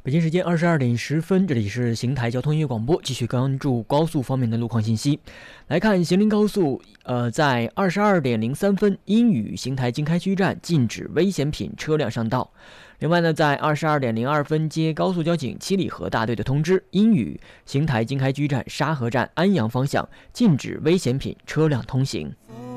北京时间22点10分，这里是邢台交通音乐广播，继续关注高速方面的路况信息。来看邢林高速，在22点03分，阴雨，邢台经开区站禁止危险品车辆上道。另外呢，在22点02分接高速交警七里河大队的通知，阴雨，邢台经开区站沙河站安阳方向禁止危险品车辆通行。